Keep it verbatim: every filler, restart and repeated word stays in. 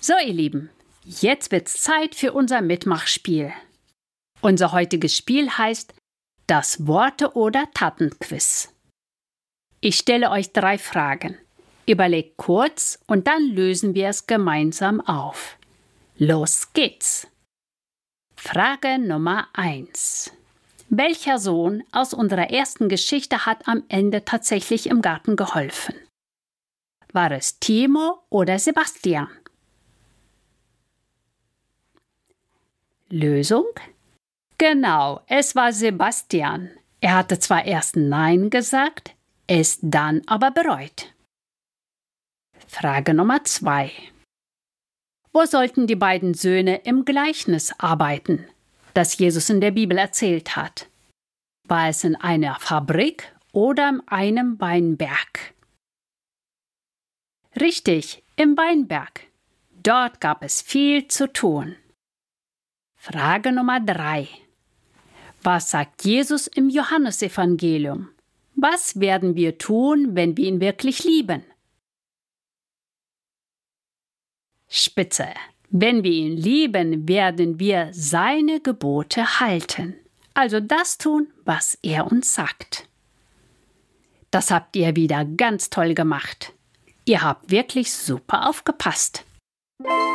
So, ihr Lieben, jetzt wird's Zeit für unser Mitmachspiel. Unser heutiges Spiel heißt das Worte- oder Tatenquiz. Ich stelle euch drei Fragen. Überlegt kurz und dann lösen wir es gemeinsam auf. Los geht's! Frage Nummer eins. Welcher Sohn aus unserer ersten Geschichte hat am Ende tatsächlich im Garten geholfen? War es Timo oder Sebastian? Lösung? Genau, es war Sebastian. Er hatte zwar erst Nein gesagt, es dann aber bereut. Frage Nummer zwei. Wo sollten die beiden Söhne im Gleichnis arbeiten, das Jesus in der Bibel erzählt hat? War es in einer Fabrik oder in einem Weinberg? Richtig, im Weinberg. Dort gab es viel zu tun. Frage Nummer drei. Was sagt Jesus im Johannesevangelium? Was werden wir tun, wenn wir ihn wirklich lieben? Spitze! Wenn wir ihn lieben, werden wir seine Gebote halten. Also das tun, was er uns sagt. Das habt ihr wieder ganz toll gemacht. Ihr habt wirklich super aufgepasst.